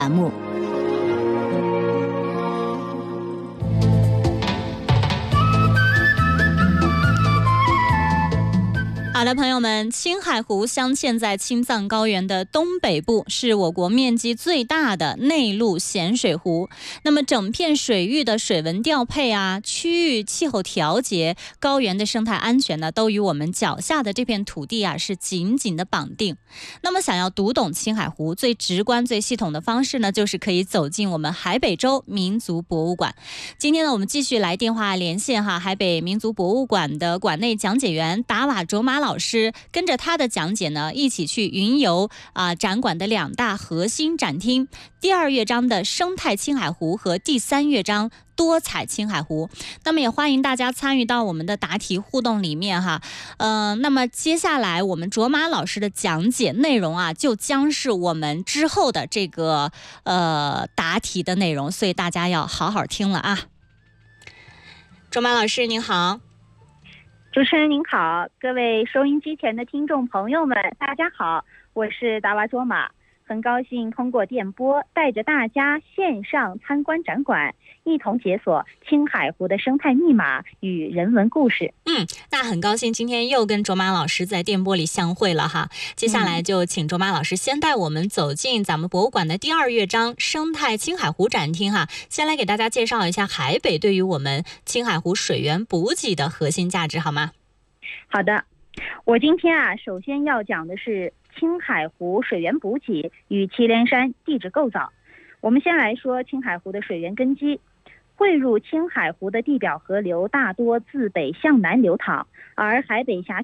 栏目。好的，朋友们，青海湖镶嵌在青藏高原的东北部，是我国面积最大的内陆咸水湖。那么整片水域的水文调配啊，区域气候调节，高原的生态安全呢，都与我们脚下的这片土地啊是紧紧的绑定。那么想要读懂青海湖，最直观最系统的方式呢，就是可以走进我们海北州民族博物馆。今天呢，我们继续来电话连线海北民族博物馆的馆内讲解员达瓦卓玛老师，跟着他的讲解呢，一起去云游展馆的两大核心展厅，第二乐章的生态青海湖和第三乐章多彩青海湖。那么也欢迎大家参与到我们的答题互动里面那么接下来我们卓玛老师的讲解内容就将是我们之后的这个答题的内容，所以大家要好好听了啊。卓玛老师您好。 主持人您好，各位收音机前的听众朋友们大家好，我是达瓦卓玛，很高兴通过电波带着大家线上参观展馆，一同解锁青海湖的生态密码与人文故事。 那很高兴今天又跟卓玛老师在电波里相会了哈。接下来就请卓玛老师先带我们走进咱们博物馆的第二乐章生态青海湖展厅先来给大家介绍一下海北对于我们青海湖水源补给的核心价值好吗？ 好的，我今天首先要讲的是青海湖水源补给与祁连山地质构造。我们先来说青海湖的水源根基。汇入青海湖的地表河流大多自北向南流淌，而海北峡